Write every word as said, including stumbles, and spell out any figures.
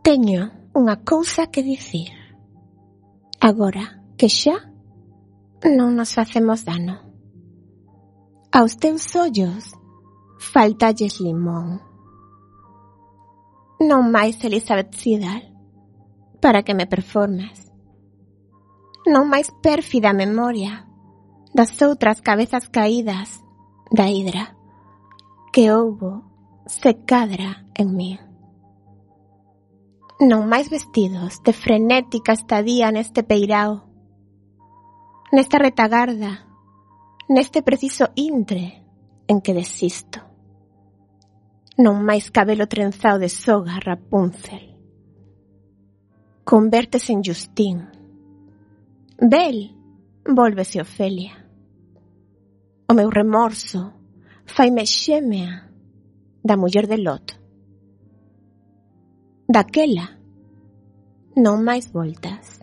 Teño unha cousa que dicir. Agora que xa non nos facemos dano. Aos teus ollos faltalles limón. Non máis Elizabeth Siddal para que me performes. Non máis pérfida memoria das outras cabezas caídas da hidra que houbo se cadra en mí. Non máis vestidos de frenética estadía neste peirao, nesta retagarda, neste preciso intre en que desisto. Non máis cabelo trenzao de soga Rapunzel. Convértese en Justín. Bel volvese Ofelia. O meu remorso faime xémea da muller de Lot. Daquela non máis voltas.